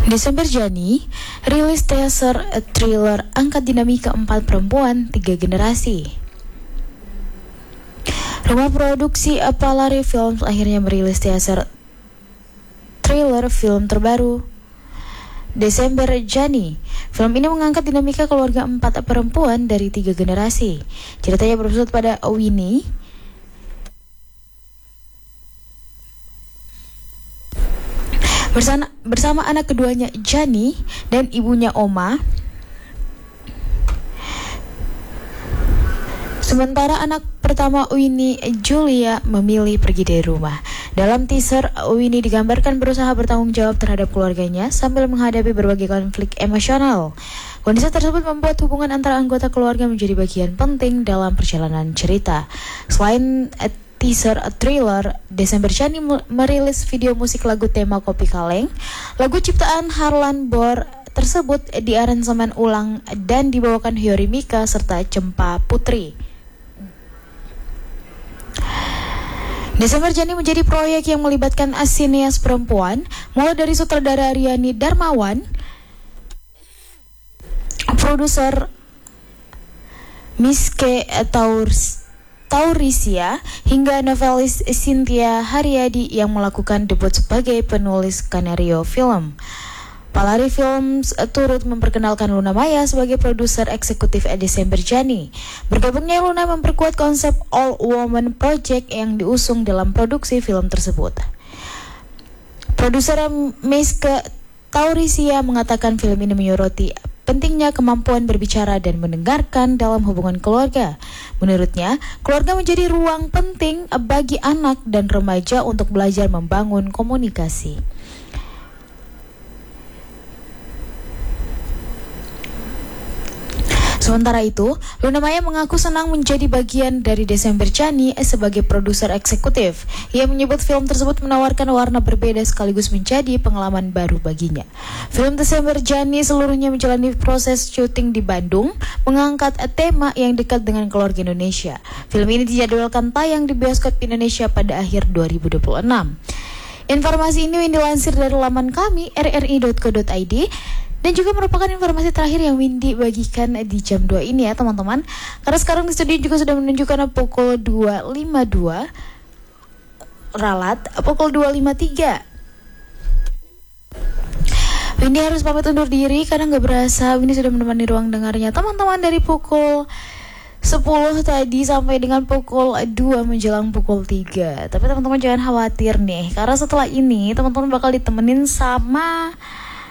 Desember Jani rilis teaser thriller angkat dinamika 4 perempuan 3 generasi. Rumah produksi Palari Films akhirnya merilis teaser thriller film terbaru Desember Jani. Film ini mengangkat dinamika keluarga 4 perempuan dari 3 generasi. Ceritanya berpusat pada Winnie, bersama anak keduanya Jani dan ibunya Oma. Sementara anak pertama Winnie, Julia, memilih pergi dari rumah. Dalam teaser, Winnie digambarkan berusaha bertanggung jawab terhadap keluarganya sambil menghadapi berbagai konflik emosional. Kondisi tersebut membuat hubungan antara anggota keluarga menjadi bagian penting dalam perjalanan cerita. Selain teaser thriller, Desember Jani merilis video musik lagu tema Kopi Kaleng. Lagu ciptaan Harlan Bor tersebut diaransemen ulang dan dibawakan Hyori Mika serta Cempa Putri. Desember Jani menjadi proyek yang melibatkan sineas perempuan, mulai dari sutradara Riani Darmawan, produser Miske Taurisia, hingga novelis Cynthia Haryadi yang melakukan debut sebagai penulis skenario film. Palari Films turut memperkenalkan Luna Maya sebagai produser eksekutif Desember Jani. Bergabungnya Luna memperkuat konsep All Woman Project yang diusung dalam produksi film tersebut. Produser Miske Taurisia mengatakan film ini menyoroti pentingnya kemampuan berbicara dan mendengarkan dalam hubungan keluarga. Menurutnya, keluarga menjadi ruang penting bagi anak dan remaja untuk belajar membangun komunikasi. Sementara itu, Luna Maya mengaku senang menjadi bagian dari Desember Jani sebagai produser eksekutif. Ia menyebut film tersebut menawarkan warna berbeda sekaligus menjadi pengalaman baru baginya. Film Desember Jani seluruhnya menjalani proses syuting di Bandung, mengangkat tema yang dekat dengan keluarga Indonesia. Film ini dijadwalkan tayang di bioskop Indonesia pada akhir 2026. Informasi ini dilansir dari laman kami rri.co.id. Dan juga merupakan informasi terakhir yang Windy bagikan di jam 2 ini ya teman-teman. Karena sekarang di studio juga sudah menunjukkan pukul 2.52 ralat, pukul 2.53. Windy harus pamit undur diri karena gak berasa Windy sudah menemani ruang dengarnya teman-teman dari pukul 10 tadi sampai dengan pukul 2 menjelang pukul 3. Tapi teman-teman jangan khawatir nih, karena setelah ini teman-teman bakal ditemenin sama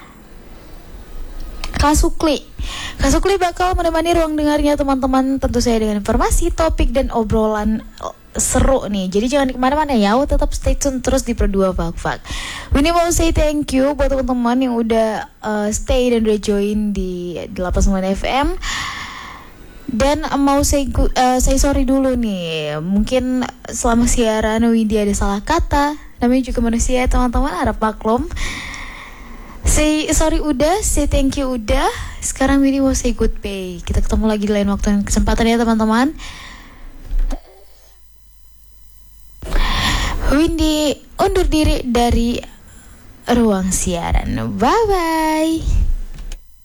Kak Sukli bakal menemani ruang dengarnya teman-teman, tentu saya dengan informasi, topik, dan obrolan seru nih. Jadi jangan kemana-mana ya, tetap stay tune terus di Perdua Fak-Fak. Ini mau say thank you buat teman-teman yang udah stay dan udah join di 89 FM. Dan mau say sorry dulu nih, mungkin selama siaran Windy ada salah kata, namanya juga manusia teman-teman, harap maklum. Say sorry udah, say thank you udah. Sekarang Windy mau say goodbye. Kita ketemu lagi di lain waktu dan kesempatan ya teman-teman. Windy undur diri dari ruang siaran. Bye bye.